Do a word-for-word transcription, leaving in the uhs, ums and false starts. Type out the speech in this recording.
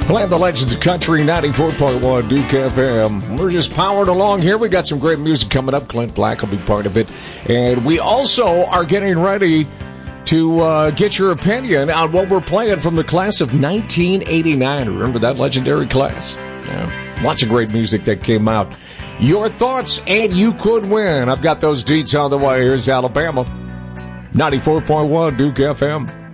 Playing the Legends of Country, ninety-four point one Duke F M. We're just powered along here. We got some great music coming up. Clint Black will be part of it. And we also are getting ready to uh, get your opinion on what we're playing from the class of nineteen eighty-nine. Remember that legendary class? Yeah. Lots of great music that came out. Your thoughts, and you could win. I've got those deets on the way. Here's Alabama. ninety-four point one Duke F M.